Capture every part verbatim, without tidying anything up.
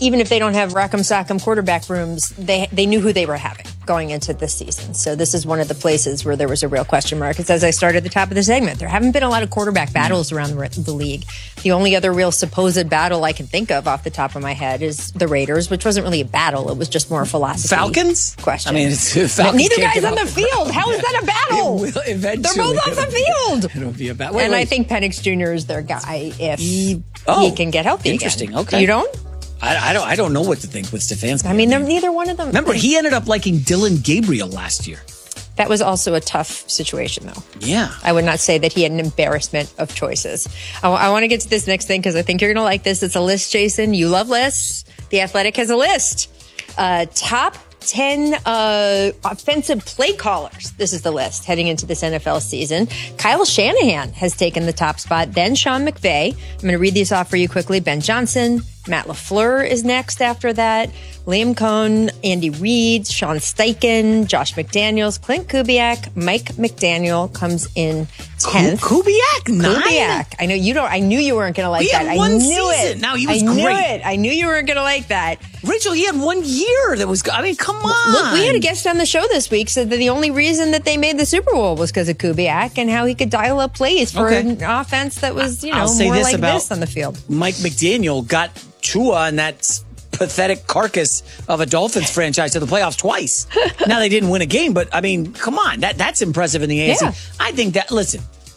even if they don't have Rock'em Sock'em quarterback rooms, they they knew who they were having going into this season. So this is one of the places where there was a real question mark. It's as I started at the top of the segment. There haven't been a lot of quarterback battles around the, the league. The only other real supposed battle I can think of off the top of my head is the Raiders, which wasn't really a battle. It was just more a philosophy Falcons? question. I mean, it's, Falcons neither can't guy's get on the off field. How is that a battle? It will eventually. They're both off the field. It'll be a battle. Wait, and wait. I think Penix Junior is their guy if he, oh, he can get healthy interesting. again. Okay. You don't? I, I don't. I don't know what to think with Stefanski. I mean, they're neither one of them. Remember, he ended up liking Dylan Gabriel last year. That was also a tough situation, though. Yeah. I would not say that he had an embarrassment of choices. I, I want to get to this next thing because I think you're going to like this. It's a list, Jason. You love lists. The Athletic has a list. Uh, top ten uh, offensive play callers. This is the list heading into this N F L season. Kyle Shanahan has taken the top spot. Then Sean McVay. I'm going to read these off for you quickly. Ben Johnson. Matt LaFleur is next after that. Liam Cohn, Andy Reid, Sean Steichen, Josh McDaniels, Clint Kubiak, Mike McDaniel comes in tenth. Kubiak? Nine? Kubiak. I know you don't. I knew you weren't going to like he that. Had one I knew season. it. Now he was I great. knew it. I knew you weren't going to like that. Rachel, he had one year that was. I mean, come on. Look, we had a guest on the show this week said that the only reason that they made the Super Bowl was because of Kubiak and how he could dial up plays for Okay. an offense that was, you know, I'll say more this like about this on the field. Mike McDaniel got Tua and that pathetic carcass of a Dolphins franchise to the playoffs twice. Now they didn't win a game, but I mean, come on, that that's impressive in the A F C. Yeah. I think that. Listen,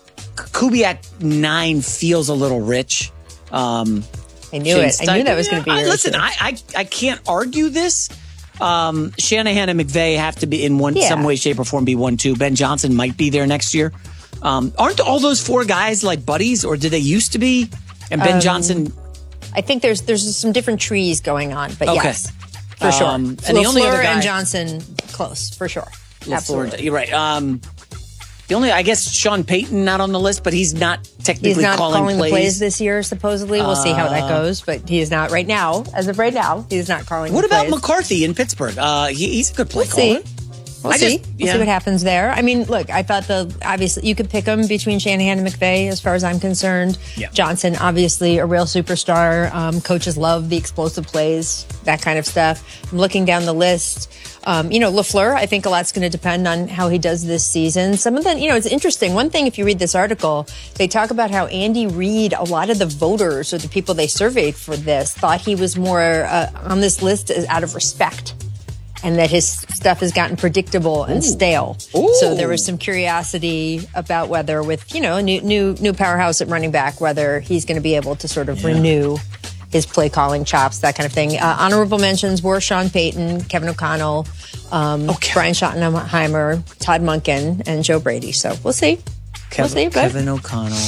Kubiak nine feels a little rich. Um, I knew it. I knew that was going to be I, yours. Listen, I, I I can't argue this. Um, Shanahan and McVay have to be in one Yeah. some way, shape, or form be one two. Ben Johnson might be there next year. Um, aren't all those four guys like buddies, or did they used to be? And Ben Um, Johnson. I think there's there's some different trees going on, but Okay. yes, for sure. Um, and and the only other guy- and Johnson close for sure. Absolutely. You're right. Um, the only, I guess, Sean Payton not on the list, but he's not technically He's not calling, calling, plays. the plays this year. Supposedly, we'll see how that Uh, goes. But he is not right now. As of right now, he's not calling. What the about plays. McCarthy in Pittsburgh? Uh, he, he's a good play We'll caller. see. We'll I see. just- We'll yeah. see what happens there. I mean, look, I thought the obviously you could pick them between Shanahan and McVay, as far as I'm concerned. Yeah. Johnson, obviously a real superstar. Um, coaches love the explosive plays, that kind of stuff. I'm looking down the list. Um, you know, LaFleur, I think a lot's going to depend on how he does this season. Some of the, you know, it's interesting. One thing, if you read this article, they talk about how Andy Reid, a lot of the voters or the people they surveyed for this, thought he was more uh, on this list as out of respect. And that his stuff has gotten predictable and Ooh. stale. Ooh. So there was some curiosity about whether, with you know, a new new new powerhouse at running back, whether he's going to be able to sort of Yeah. renew his play calling chops, that kind of thing. Uh, honorable mentions were Sean Payton, Kevin O'Connell, um, Okay. Brian Schottenheimer, Todd Monken, and Joe Brady. So we'll see. Kev- we'll see. But Kevin O'Connell,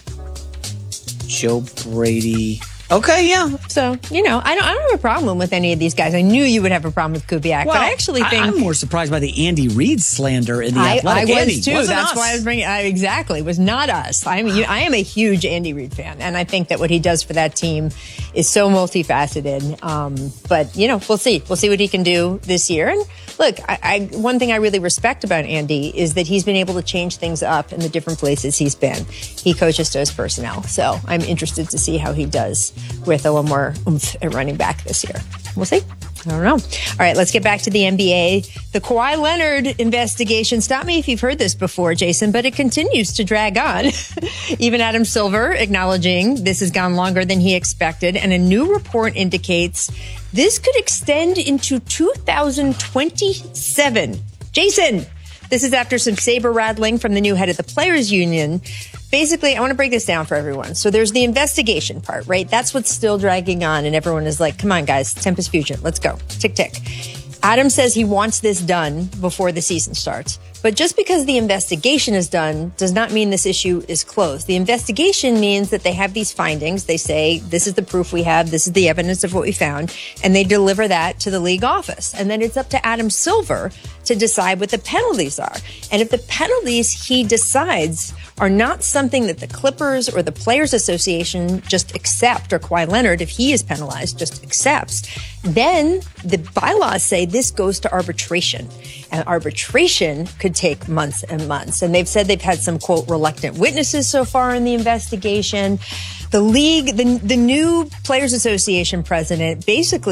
Joe Brady. Okay, yeah. so you know, I don't I don't have a problem with any of these guys. I knew you would have a problem with Kubiak, but I actually think I'm more surprised by the Andy Reid slander in the I, I Athletic. was Andy, too. wasn't That's us. why I was bringing. I, exactly, it was not us. I'm. A, I am a huge Andy Reid fan, and I think that what he does for that team is so multifaceted. Um, but you know, we'll see. We'll see what he can do this year. And look, I, I, one thing I really respect about Andy is that he's been able to change things up in the different places he's been. He coaches those personnel, so I'm interested to see how he does with a little more oomph at running back this year. We'll see. I don't know. All right, let's get back to the N B A. The Kawhi Leonard investigation. Stop me if you've heard this before, Jason, but it continues to drag on. Even Adam Silver acknowledging this has gone longer than he expected, and a new report indicates this could extend into two thousand twenty-seven. Jason, this is after some saber rattling from the new head of the Players Union. Basically, I want to break this down for everyone. So there's the investigation part, right? That's what's still dragging on. And everyone is like, come on, guys, Tempest Fusion, let's go. Tick, tick. Adam says he wants this done before the season starts. But just because the investigation is done does not mean this issue is closed. The investigation means that they have these findings. They say, this is the proof we have. This is the evidence of what we found. And they deliver that to the league office. And then it's up to Adam Silver to decide what the penalties are. And if the penalties he decides are not something that the Clippers or the Players Association just accept, or Kawhi Leonard, if he is penalized, just accepts, then the bylaws say this goes to arbitration. And arbitration could take months and months. And they've said they've had some, quote, reluctant witnesses so far in the investigation. The league, the, the new Players Association president basically